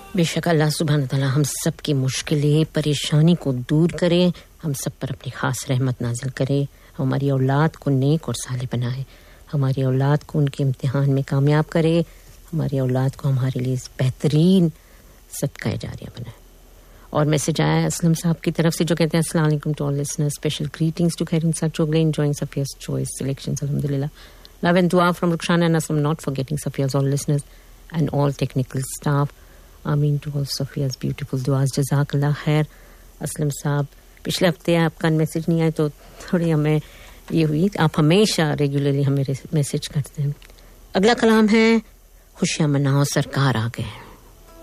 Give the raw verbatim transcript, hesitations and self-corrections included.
बेशक अल्लाह सुब्हान तआला हम सब की मुश्किलें परेशानी को दूर करे, हम सब पर अपनी खास रहमत नाजिल करे, हमारी औलाद को नेक और सालिह बनाए, हमारी औलाद को उनके इम्तिहान में कामयाब करे, हमारी औलाद को हमारे लिए बेहतरीन सदका जारिया बनाए। और मैसेज आया असलम साहब की तरफ से जो कहते हैं अस्सलाम वालेकुम to all listeners, special greetings to Khairun सचोगले enjoying सफिया's choice selections alhamdulillah, love and dua from Rukhsana and Aslam, not forgetting Safiya's all listeners and all technical staff. आमीन टू ऑल सफिया's beautiful duas, जज़ाकल्लाह खैर। असलम साहब पिछले हफ्ते आपका मैसेज नहीं आया तो थोड़ी हमें ये हुई, आप हमेशा रेगुलरली हमें मैसेज करते हैं। अगला कलाम है खुशियां मनाओ सरकार आ गए।